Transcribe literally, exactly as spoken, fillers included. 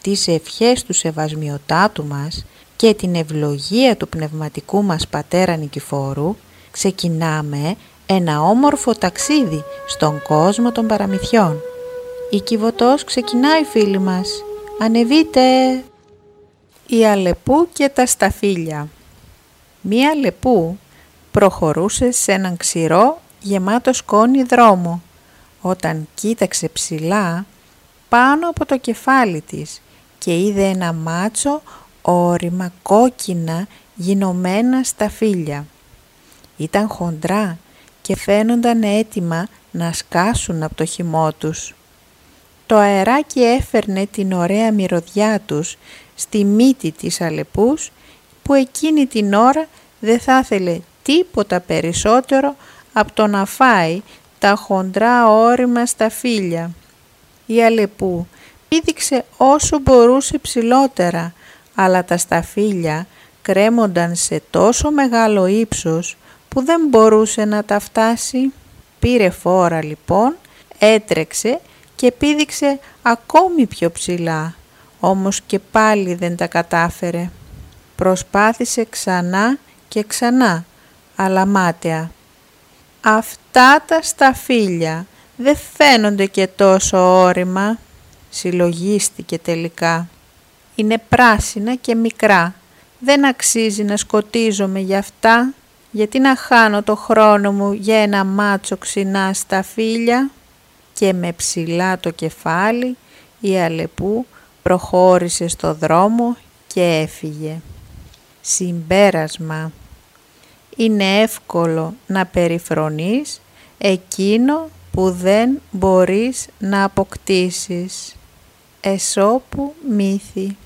τις ευχές του Σεβασμιωτάτου μας και την ευλογία του πνευματικού μας πατέρα Νικηφόρου, ξεκινάμε ένα όμορφο ταξίδι στον κόσμο των παραμυθιών. Η Κιβωτός ξεκινάει, φίλοι μας. Ανεβείτε! Η Αλεπού και τα σταφύλια. Μία Αλεπού προχωρούσε σε έναν ξηρό γεμάτο σκόνη δρόμο, όταν κοίταξε ψηλά πάνω από το κεφάλι της και είδε ένα μάτσο ώριμα κόκκινα γινωμένα σταφύλια. Ήταν χοντρά και φαίνονταν έτοιμα να σκάσουν από το χυμό τους. Το αεράκι έφερνε την ωραία μυρωδιά τους στη μύτη της Αλεπούς, που εκείνη την ώρα δεν θα ήθελε τίποτα περισσότερο από το να φάει τα χοντρά ώριμα σταφύλια. Η Αλεπού πήδηξε όσο μπορούσε ψηλότερα, αλλά τα σταφύλια κρέμονταν σε τόσο μεγάλο ύψος που δεν μπορούσε να τα φτάσει. Πήρε φόρα λοιπόν, έτρεξε και πήδηξε ακόμη πιο ψηλά, όμως και πάλι δεν τα κατάφερε. Προσπάθησε ξανά και ξανά, αλλά μάταια. «Αυτά τα σταφύλια δεν φαίνονται και τόσο ώριμα», συλλογίστηκε τελικά. «Είναι πράσινα και μικρά. Δεν αξίζει να σκοτίζομαι γι' αυτά. Γιατί να χάνω το χρόνο μου για ένα μάτσο ξινά σταφύλια?» Και με ψηλά το κεφάλι η Αλεπού προχώρησε στο δρόμο και έφυγε. Συμπέρασμα: είναι εύκολο να περιφρονείς εκείνο που δεν μπορείς να αποκτήσεις. Αισόπου Μύθι.